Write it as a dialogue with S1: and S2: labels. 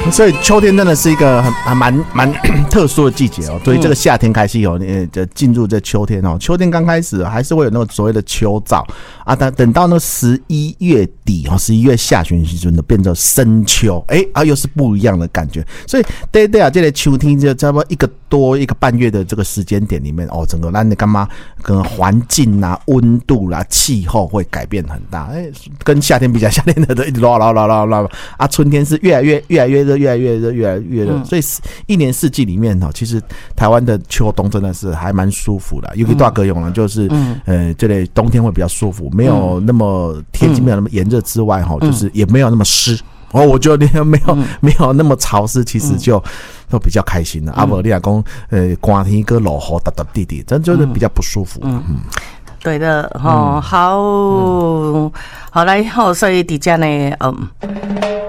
S1: 所以秋天真的是一个还蛮特殊的季节哦。所以这个夏天开始哦，就进入这秋天哦。秋天刚开始还是会有那个所谓的秋燥啊，等到那11月底哦，11月下旬时阵就变成深秋，又是不一样的感觉。所以对啊，这个秋天就差不多1个半月的这个时间点里面哦，整个咱的干嘛跟环境啊、温度啦、气候会改变很大。跟夏天比较，夏天的一直拉啊，春天是越来越热，越来越热。所以一年四季里面哦，其实台湾的秋冬真的是还蛮舒服的。尤其大高雄呢，就是这类冬天会比较舒服，没有那么天气没有那么炎热之外哈，就是也没有那么湿。我觉得没有那么潮湿，其实就比较开心了。啊不，你讲寒天跟落雨滴滴滴，真就是比较不舒服。
S2: 对的，好来，所以底下呢，